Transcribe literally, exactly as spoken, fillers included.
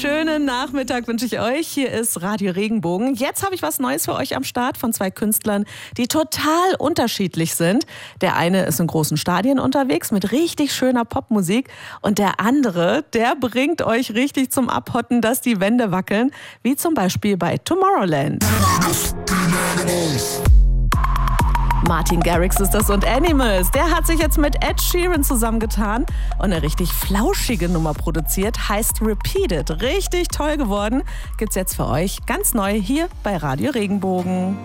schönen Nachmittag wünsche ich euch. Hier ist Radio Regenbogen. Jetzt habe ich was Neues für euch am Start von zwei Künstlern, die total unterschiedlich sind. Der eine ist in großen Stadien unterwegs mit richtig schöner Popmusik und der andere, der bringt euch richtig zum Abhotten, dass die Wände wackeln, wie zum Beispiel bei Tomorrowland. Martin Garrix ist das und Animals. Der hat sich jetzt mit Ed Sheeran zusammengetan und eine richtig flauschige Nummer produziert, heißt Repeated. Richtig toll geworden. Gibt's jetzt für euch ganz neu hier bei Radio Regenbogen.